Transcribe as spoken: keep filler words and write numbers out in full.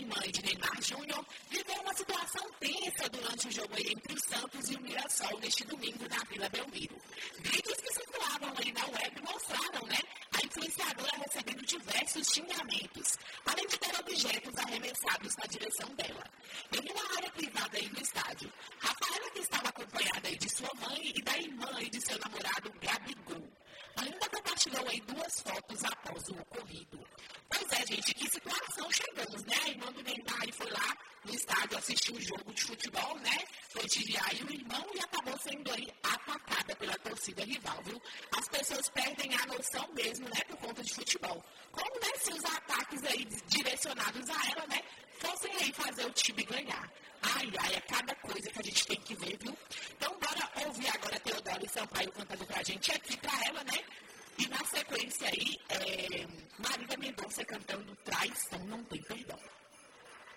mãe de Neymar Júnior, viveu uma situação tensa durante o jogo aí entre o Santos e o Mirassol neste domingo na Vila Belmiro. Vídeos que circulavam aí na web mostraram, né, a influenciadora recebendo diversos xingamentos, além de ter objetos arremessados na direção dela. Em uma área privada aí do estádio, Rafaela, que estava acompanhada aí de sua mãe e da irmã aí de seu namorado Gabigol, ainda compartilhou aí duas fotos após o ocorrido. Pois é, gente, que situação chegamos, né? A irmã do Neymar foi lá no estádio assistir um jogo de futebol, né? Prestigiar aí o irmão e acabou sendo aí atacada pela torcida rival, viu? As pessoas perdem a noção mesmo, né? Por conta de futebol. Como, né? Se os ataques aí direcionados a ela, né? Fossem aí fazer o time ganhar. Ai, ai, é cada coisa que a gente tem que ver, viu? Então, bora ouvir agora Teodoro e Sampaio cantando pra gente aqui, pra ela, né? E na sequência aí, é, Marília Mendonça cantando Traição Não Tem Perdão.